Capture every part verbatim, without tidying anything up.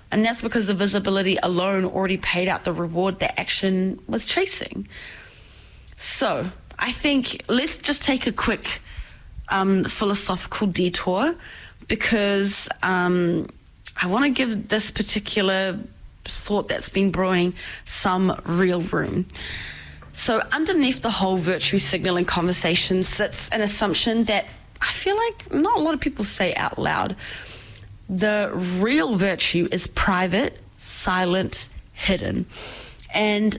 And that's because the visibility alone already paid out the reward that action was chasing. So I think let's just take a quick um, philosophical detour, because um, I want to give this particular thought that's been brewing some real room. So underneath the whole virtue signaling conversation sits an assumption that I feel like not a lot of people say out loud. The real virtue is private, silent, hidden. And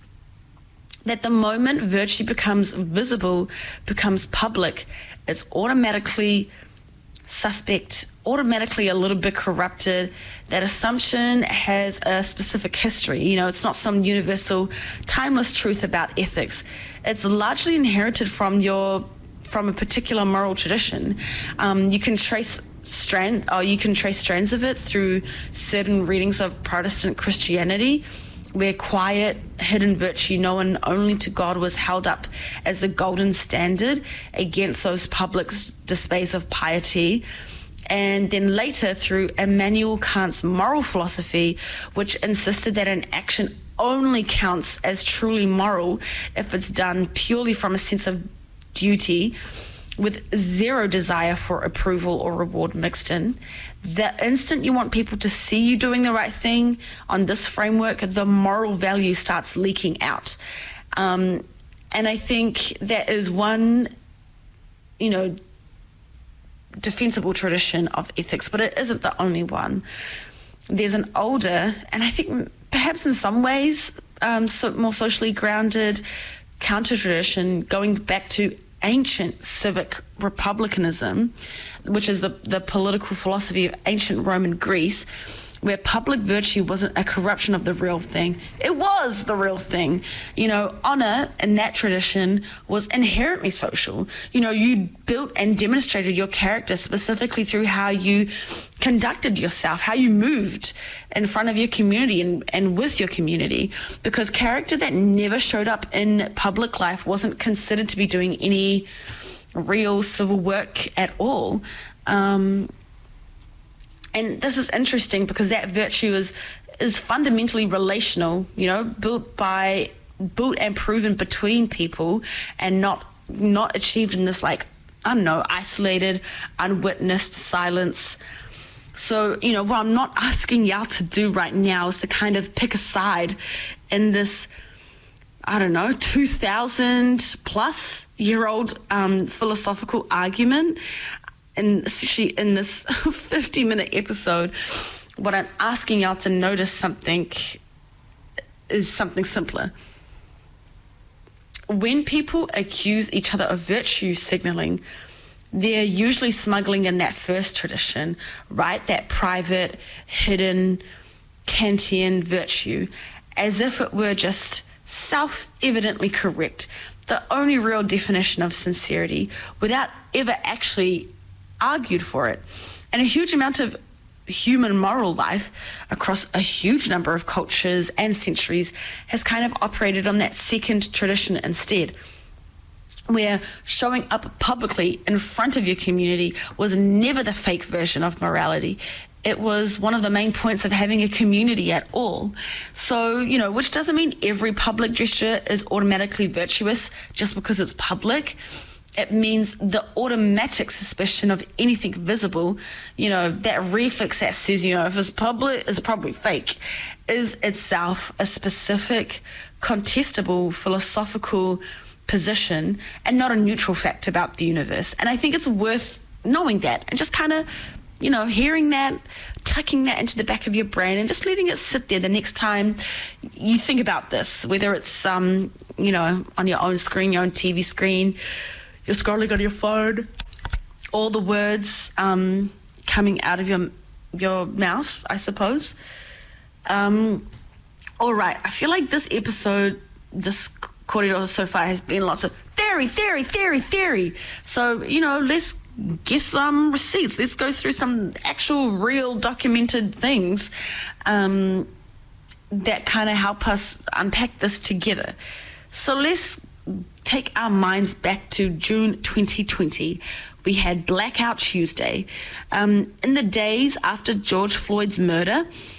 that the moment virtue becomes visible, becomes public, it's automatically suspect, automatically a little bit corrupted. That assumption has a specific history. You know, it's not some universal, timeless truth about ethics. It's largely inherited from your, from a particular moral tradition. Um, you can trace strand, or you can trace strands of it through certain readings of Protestant Christianity, where quiet, hidden virtue known only to God was held up as a golden standard against those public displays of piety. And then later through Immanuel Kant's moral philosophy, which insisted that an action only counts as truly moral if it's done purely from a sense of duty, with zero desire for approval or reward mixed in. The instant you want people to see you doing the right thing on this framework, the moral value starts leaking out. Um, and I think that is one, you know, defensible tradition of ethics, but it isn't the only one. There's an older, and I think perhaps in some ways um, so more socially grounded counter-tradition going back to ancient civic republicanism, which is the, the political philosophy of ancient Roman Greece, where public virtue wasn't a corruption of the real thing. It was the real thing. You know, honor in that tradition was inherently social. You know, you built and demonstrated your character specifically through how you conducted yourself, how you moved in front of your community and, and with your community, because character that never showed up in public life wasn't considered to be doing any real civil work at all. Um, And this is interesting because that virtue is is fundamentally relational, you know, built by built and proven between people, and not not achieved in this, like, I don't know, isolated, unwitnessed silence. So, you know, what I'm not asking y'all to do right now is to kind of pick a side in this, I don't know, two thousand plus year old um, philosophical argument. And especially in this fifty minute episode, what I'm asking y'all to notice something is something simpler. When people accuse each other of virtue signaling, they're usually smuggling in that first tradition, right? That private, hidden, Kantian virtue, as if it were just self-evidently correct, the only real definition of sincerity, without ever actually argued for it. And a huge amount of human moral life across a huge number of cultures and centuries has kind of operated on that second tradition instead, where showing up publicly in front of your community was never the fake version of morality. It was one of the main points of having a community at all. So, you know, which doesn't mean every public gesture is automatically virtuous just because it's public. It means the automatic suspicion of anything visible, you know, that reflex that says, you know, if it's public, it's probably fake, is itself a specific, contestable, philosophical position and not a neutral fact about the universe. And I think it's worth knowing that and just kind of, you know, hearing that, tucking that into the back of your brain and just letting it sit there the next time you think about this, whether it's, um, you know, on your own screen, your own T V screen, you're scrolling on your phone, all the words um, coming out of your your mouth, I suppose. Um, all right, I feel like this episode, this corridor so far has been lots of theory, theory, theory, theory. So, you know, let's get some receipts. Let's go through some actual, real, documented things um, that kind of help us unpack this together. So let's take our minds back to June twenty twenty. We had Blackout Tuesday. Um, in the days after George Floyd's murder,